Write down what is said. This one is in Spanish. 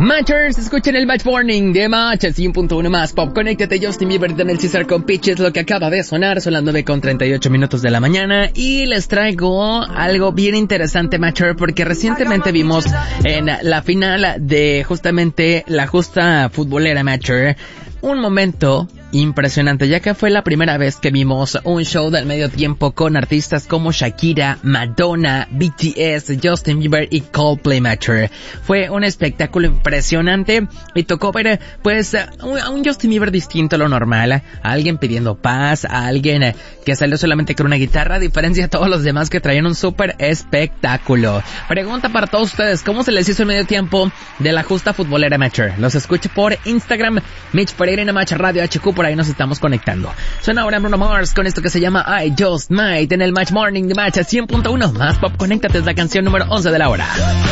Matchers, escuchen el Match Morning de Match 100.1 más Pop. Conéctate, Justin Bieber en el César con Pitches, lo que acaba de sonar. Son las 9:38 de la mañana y les traigo algo bien interesante, Matcher, porque recientemente vimos en la final de justamente la justa futbolera, Matcher, un momento impresionante, ya que fue la primera vez que vimos un show del medio tiempo con artistas como Shakira, Madonna, BTS, Justin Bieber y Coldplay, Matcher. Fue un espectáculo impresionante y tocó ver pues a un Justin Bieber distinto a lo normal, a alguien pidiendo paz, a alguien que salió solamente con una guitarra, a diferencia de todos los demás que traían un súper espectáculo. Pregunta para todos ustedes, ¿cómo se les hizo el medio tiempo de la justa futbolera, Matcher? Los escucho por Instagram, Mitch Pereira Match Radio HQ, por ahí nos estamos conectando. Suena ahora Bruno Mars con esto que se llama I Just Might en el Match Morning de Match 100.1 más Pop. Conéctate, es la canción número 11 de la hora.